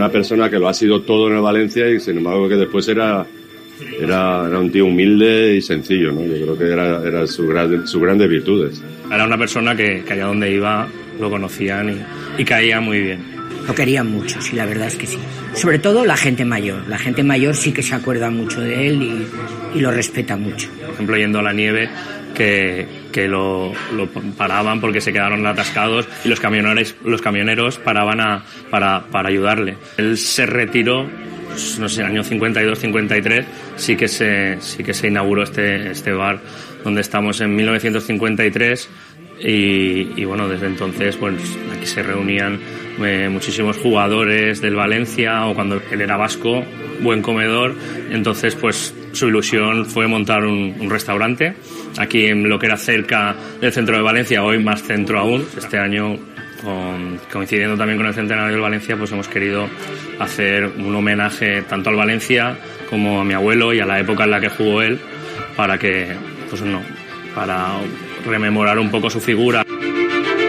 una persona que lo ha sido todo en el Valencia y sin embargo que después era un tío humilde y sencillo, ¿no? Yo creo que era sus grandes virtudes. Era una persona que allá donde iba lo conocían y caía muy bien. Lo querían mucho, sí, la verdad es que sí. Sobre todo la gente mayor. La gente mayor sí que se acuerda mucho de él y lo respeta mucho. Por ejemplo, yendo a la nieve, que lo paraban porque se quedaron atascados y los camioneros paraban para ayudarle. Él se retiró, pues, no sé, en el año 52-53, sí que se inauguró este bar donde estamos en 1953. Y bueno, desde entonces pues aquí se reunían muchísimos jugadores del Valencia, o cuando él era vasco, buen comedor. Entonces pues su ilusión fue montar un restaurante aquí en lo que era cerca del centro de Valencia, hoy más centro aún. Este año, coincidiendo también con el centenario del Valencia, pues hemos querido hacer un homenaje tanto al Valencia como a mi abuelo y a la época en la que jugó él, para rememorar un poco su figura.